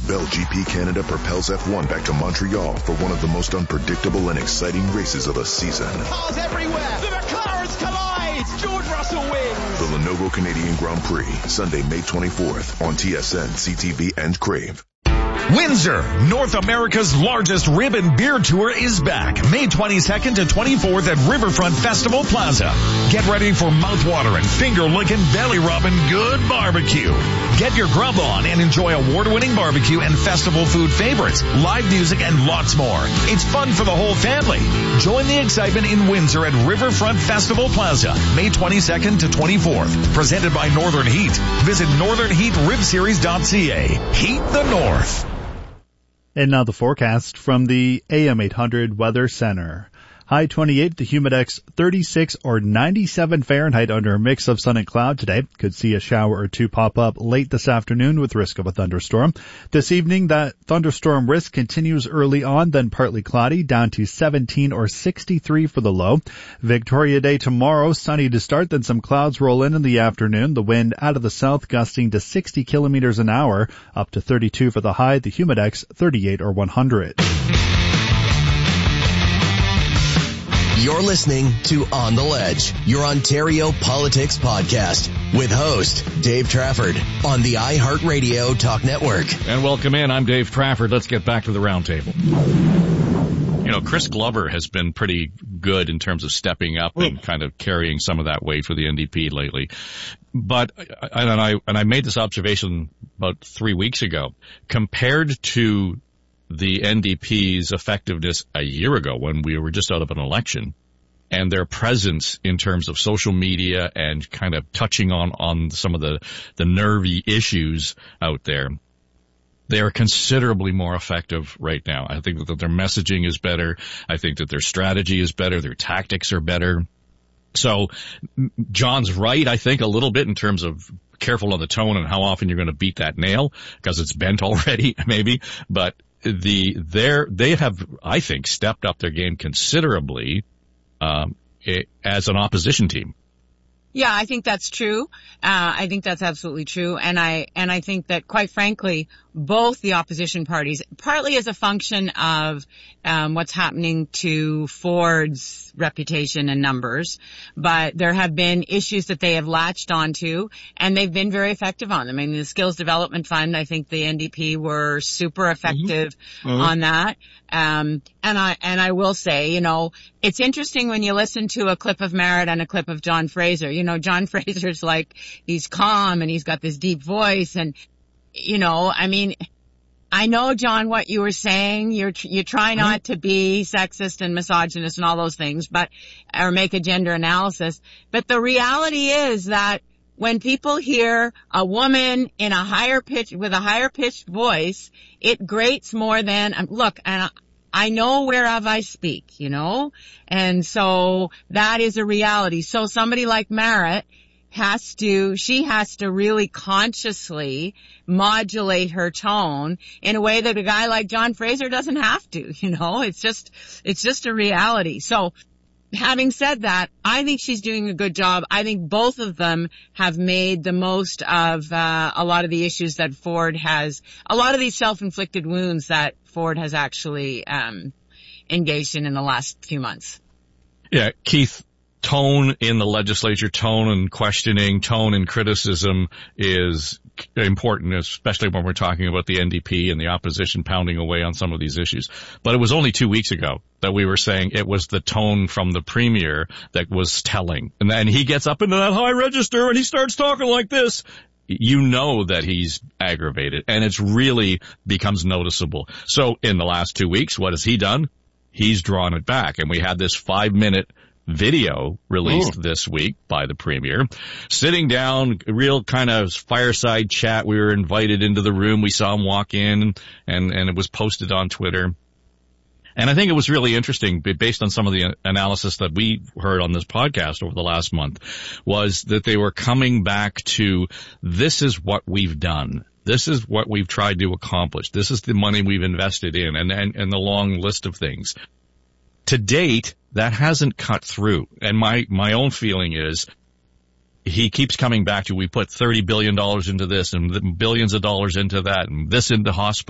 Bell GP Canada propels F1 back to Montreal for one of the most unpredictable and exciting races of the season. Cars everywhere. The McLarens collide. George Russell wins. The Lenovo Canadian Grand Prix, Sunday, May 24th on TSN, CTV, and Crave. Windsor, North America's largest rib and beer tour is back, May 22nd to 24th at Riverfront Festival Plaza. Get ready for mouthwatering, finger-licking, belly-rubbing good barbecue. Get your grub on and enjoy award-winning barbecue and festival food favorites, live music, and lots more. It's fun for the whole family. Join the excitement in Windsor at Riverfront Festival Plaza, May 22nd to 24th. Presented by Northern Heat. Visit northernheatribseries.ca. Heat the North. And now the forecast from the AM 800 Weather Center. High 28, the humidex 36 or 97 Fahrenheit under a mix of sun and cloud today. Could see a shower or two pop up late this afternoon with risk of a thunderstorm. This evening, that thunderstorm risk continues early on, then partly cloudy, down to 17 or 63 for the low. Victoria Day tomorrow, sunny to start, then some clouds roll in the afternoon. The wind out of the south gusting to 60 kilometers an hour, up to 32 for the high, the humidex 38 or 100. You're listening to On the Ledge, your Ontario politics podcast, with host Dave Trafford on the iHeartRadio Talk Network. And welcome in. I'm Dave Trafford. Let's get back to the roundtable. You know, Chris Glover has been pretty good in terms of stepping up and kind of carrying some of that weight for the NDP lately. But, and I made this observation about 3 weeks ago, compared to the NDP's effectiveness a year ago when we were just out of an election, and their presence in terms of social media and kind of touching on some of the nervy issues out there, they are considerably more effective right now. I think that their messaging is better. I think that their strategy is better. Their tactics are better. So John's right, I think, a little bit in terms of careful on the tone and how often you're going to beat that nail, because it's bent already, maybe. But they have, I think, stepped up their game considerably as an opposition team. Yeah, I think that's true. I think that's absolutely true. And I think that, quite frankly, both the opposition parties, partly as a function of what's happening to Ford's reputation and numbers, but there have been issues that they have latched onto, and they've been very effective on them. I mean, the Skills Development Fund, I think the NDP were super effective on that. And I will say, you know, it's interesting when you listen to a clip of Merritt and a clip of John Fraser. You know, John Fraser's like, he's calm and he's got this deep voice, and, you know, I mean, I know, John, what you were saying. You try not to be sexist and misogynist and all those things, or make a gender analysis. But the reality is that when people hear a woman in with a higher pitched voice, it grates more than, look, and I know whereof I speak, you know, and so that is a reality. So somebody like Merritt she has to really consciously modulate her tone in a way that a guy like John Fraser doesn't have to, you know. It's just a reality. So having said that, I think she's doing a good job. I think both of them have made the most of a lot of the issues that Ford has, a lot of these self-inflicted wounds that Ford has actually engaged in the last few months. Yeah, Keith, tone in the legislature, tone and questioning, tone and criticism is important, especially when we're talking about the NDP and the opposition pounding away on some of these issues. But it was only 2 weeks ago that we were saying it was the tone from the premier that was telling. And then he gets up into that high register and he starts talking like this. You know that he's aggravated, and it's really becomes noticeable. So in the last 2 weeks, what has he done? He's drawn it back, and we had this 5-minute video released this week by the premier, sitting down, real kind of fireside chat. We were invited into the room. We saw him walk in, and it was posted on Twitter. And I think it was really interesting, based on some of the analysis that we heard on this podcast over the last month, was that they were coming back to, this is what we've done. This is what we've tried to accomplish. This is the money we've invested in, and the long list of things. To date, that hasn't cut through. And my own feeling is he keeps coming back to, we put $30 billion into this and billions of dollars into that and this into hospitals.